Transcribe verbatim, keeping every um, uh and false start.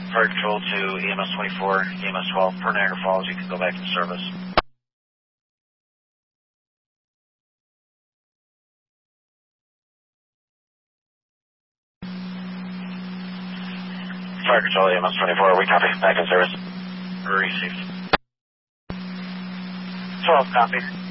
Fire Control to E M S twenty-four, E M S twelve, per Niagara Falls, you can go back into service. Fire Control, E M S twenty-four, we copy, back in service. Received. twelve, copy.